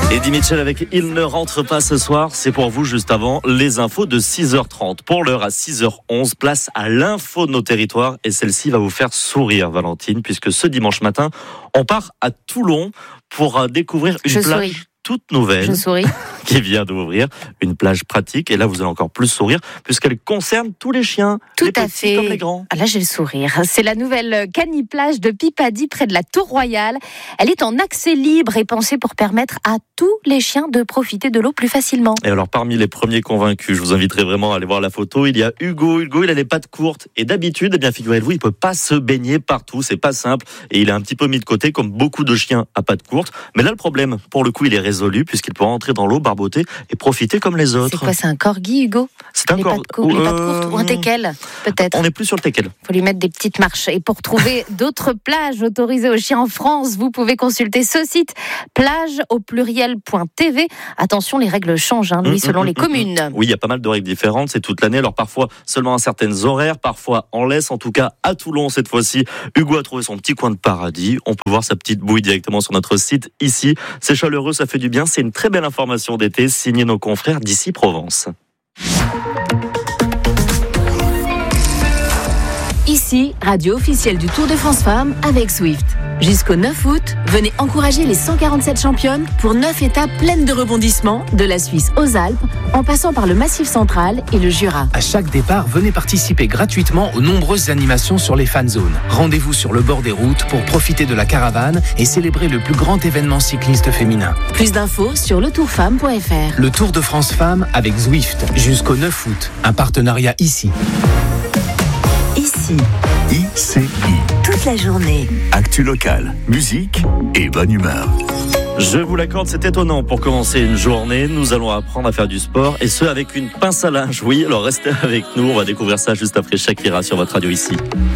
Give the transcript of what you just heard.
Eddie Mitchell avec Il ne rentre pas ce soir. C'est pour vous juste avant les infos de 6h30. Pour l'heure à 6h11, place à l'info de nos territoires. Et celle-ci va vous faire sourire, Valentine, puisque ce dimanche matin, on part à Toulon pour découvrir une plage toute nouvelle qui vient d'ouvrir, une plage pratique. Et là, vous allez encore plus sourire puisqu'elle concerne tous les chiens, tout les à petits fait. comme les grands. Ah là, j'ai le sourire. C'est la nouvelle caniplage de Pipadi près de la Tour Royale. Elle est en accès libre et pensée pour permettre à tous les chiens de profiter de l'eau plus facilement. Et alors, parmi les premiers convaincus, je vous inviterai vraiment à aller voir la photo. Il y a Hugo. Hugo, il a les pattes courtes. Et d'habitude, eh bien, figurez-vous, il peut pas se baigner partout. C'est pas simple. Et il est un petit peu mis de côté, comme beaucoup de chiens à pattes courtes. Mais là, le problème, pour le coup, il est résolu puisqu'il peut entrer dans l'eau, barboter et profiter comme les autres. C'est quoi, c'est un corgi, Hugo? C'est un les pattes courtes ou un teckel, peut-être. On est plus sur le teckel. Il faut lui mettre des petites marches. Et pour trouver d'autres plages autorisées aux chiens en France, vous pouvez consulter ce site, plage.tv. Attention, les règles changent, selon les communes. Oui, il y a pas mal de règles différentes, c'est toute l'année. Alors parfois seulement à certaines horaires, parfois en laisse. En tout cas, à Toulon, cette fois-ci, Hugo a trouvé son petit coin de paradis. On peut voir sa petite bouille directement sur notre site ici. C'est chaleureux, ça fait du bien. C'est une très belle information d'été, signée nos confrères d'ici Provence. Ici, radio officielle du Tour de France Femmes avec Zwift. Jusqu'au 9 août, venez encourager les 147 championnes pour 9 étapes pleines de rebondissements, de la Suisse aux Alpes, en passant par le Massif central et le Jura. À chaque départ, venez participer gratuitement aux nombreuses animations sur les fan zones. Rendez-vous sur le bord des routes pour profiter de la caravane et célébrer le plus grand événement cycliste féminin. Plus d'infos sur letourfemme.fr. Le Tour de France Femmes avec Zwift, jusqu'au 9 août. Un partenariat ici. Ici. ICI. Toute la journée. Actu locale, musique et bonne humeur. Je vous l'accorde, c'est étonnant pour commencer une journée. Nous allons apprendre à faire du sport et ce avec une pince à linge. Oui, alors restez avec nous, on va découvrir ça juste après Shakira sur votre radio ici.